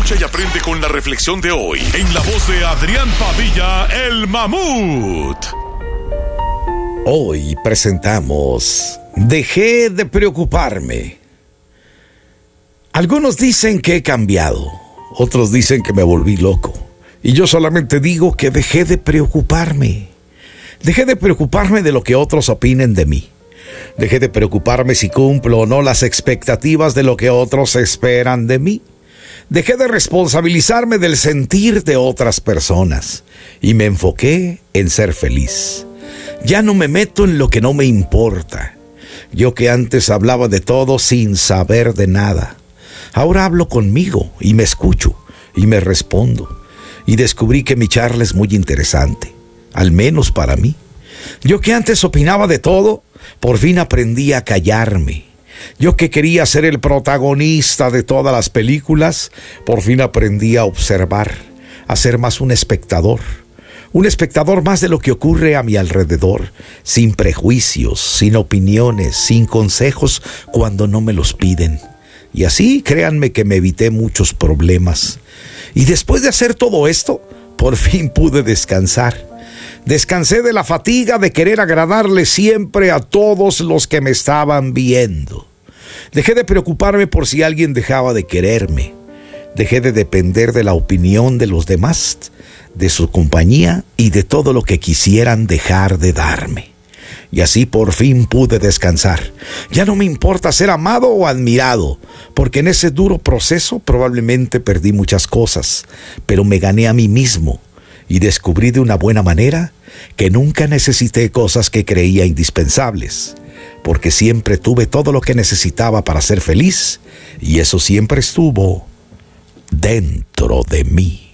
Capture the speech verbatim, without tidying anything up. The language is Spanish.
Escucha y aprende con la reflexión de hoy en la voz de Adrián Padilla, el Mamut. Hoy presentamos Dejé de preocuparme. Algunos dicen que he cambiado, otros dicen que me volví loco. Y yo solamente digo que dejé de preocuparme. Dejé de preocuparme de lo que otros opinen de mí. Dejé de preocuparme si cumplo o no las expectativas de lo que otros esperan de mí. Dejé de responsabilizarme del sentir de otras personas y me enfoqué en ser feliz. Ya no me meto en lo que no me importa. Yo que antes hablaba de todo sin saber de nada. Ahora hablo conmigo y me escucho y me respondo. Y descubrí que mi charla es muy interesante, al menos para mí. Yo que antes opinaba de todo, por fin aprendí a callarme. Yo que quería ser el protagonista de todas las películas, por fin aprendí a observar, a ser más un espectador. Un espectador más de lo que ocurre a mi alrededor, sin prejuicios, sin opiniones, sin consejos cuando no me los piden. Y así, créanme que me evité muchos problemas. Y después de hacer todo esto, por fin pude descansar. Descansé de la fatiga de querer agradarle siempre a todos los que me estaban viendo. Dejé de preocuparme por si alguien dejaba de quererme. Dejé de depender de la opinión de los demás, de su compañía y de todo lo que quisieran dejar de darme. Y así por fin pude descansar. Ya no me importa ser amado o admirado, porque en ese duro proceso probablemente perdí muchas cosas, pero me gané a mí mismo y descubrí de una buena manera que nunca necesité cosas que creía indispensables, porque siempre tuve todo lo que necesitaba para ser feliz y eso siempre estuvo dentro de mí.